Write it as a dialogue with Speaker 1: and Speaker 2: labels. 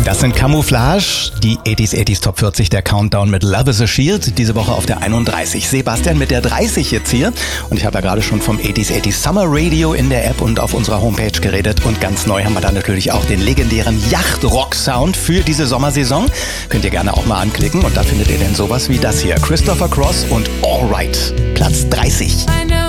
Speaker 1: Das sind Camouflage, die 80s Top 40, der Countdown mit Love is a Shield. Diese Woche auf der 31. Sebastian mit der 30 jetzt hier. Und ich habe ja gerade schon vom 80s Summer Radio in der App und auf unserer Homepage geredet. Und ganz neu haben wir da natürlich auch den legendären Yacht-Rock-Sound für diese Sommersaison. Könnt ihr gerne auch mal anklicken. Und da findet ihr denn sowas wie das hier. Christopher Cross und All Right. Platz 30.